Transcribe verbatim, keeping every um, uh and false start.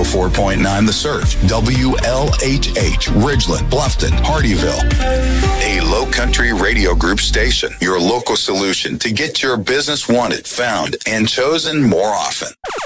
four point nine The Surf, W L H H, Ridgeland, Bluffton, Hardyville. A Low Country Radio Group station, your local solution to get your business wanted, found, and chosen more often.